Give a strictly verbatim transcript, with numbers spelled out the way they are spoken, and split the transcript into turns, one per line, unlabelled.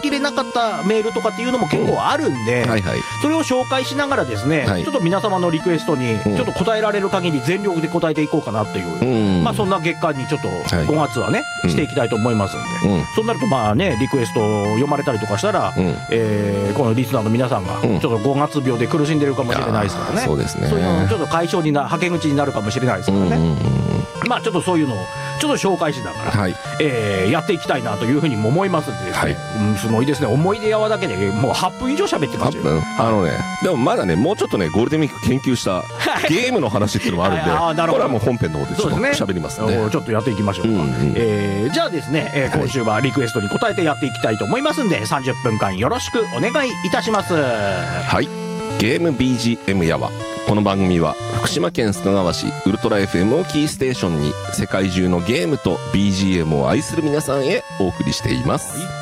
きれなかったメールとかっていうのも結構あるんで、
うんはいはい、
それを紹介しながらですね、はい、ちょっと皆様のリクエストにちょっと答えられる限り全力で答えていこうかなっていう、うん、まあそんな月間にちょっとごがつはね、はい、していきたいと思いますんで、うん、そうなるとまあねリクエストを読まれたりとかしたら、うんえー、このリスナーの皆さんがちょっとごがつ病で苦しんでるかもしれないですからね、
そうですね、
そういうのちょっと解消になはけ口になるかもしれないですからね、うんうんうん、まあちょっとそういうのをちょっと紹介しながら、はいえー、やっていきたいなというふうにも思いますんでですね、はいうん、すごいですね、思い出やわだけでもうはっぷん以上喋ってますよ。
あのね、でもまだねもうちょっとねゴールデンウィーク研究したゲームの話っていうのもあるんであこれはもう本編の方でちょっと喋りますんで、
ね、ちょっとやっていきましょうか、うんうんえー、じゃあですね、えー、今週はリクエストに答えてやっていきたいと思いますんでさんじゅっぷんかんよろしくお願いいたします。
はい、ゲーム ビージーエム やわ。この番組は福島県須賀川市ウルトラ エフエム をキーステーションに世界中のゲームと ビージーエム を愛する皆さんへお送りしています。はい